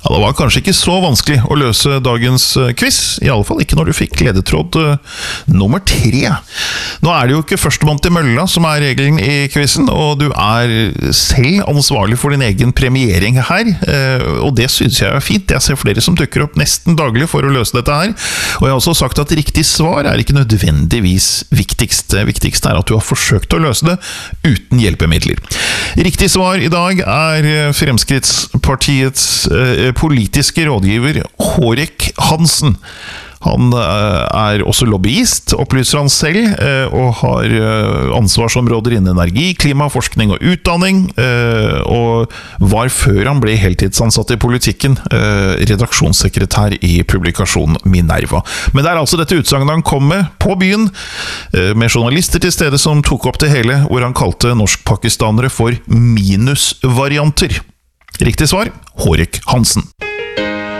Ja, det var kanskje ikke så vanskelig å løse dagens quiz, i alle fall ikke når du fikk ledetråd nummer 3. Nå det jo ikke førstemann til mølla som regelen i quizen, og du selv ansvarlig for din egen premiering her, og det synes jeg fint. Jeg ser flere som dukker opp nesten daglig for å løse dette her, og jeg har også sagt at riktig svar ikke nødvendigvis viktigst. Det viktigste at du har forsøkt å løse det uten hjelpemidler. Riktig svar i dag Fremskrittspartiets politiske rådgiver Hårek Hansen. Han også lobbyist, opplyser han selv, og har ansvarsområder innen energi, klima, forskning og utdanning, og var før han ble heltidsansatt i politikken, redaksjonssekretær i publikasjonen Minerva. Men det altså dette utsagnet han kom med på byen, med journalister til stede som tok opp det hele, hvor han kalte norsk-pakistanere for minusvarianter. Riktig svar, Hårek Hansen.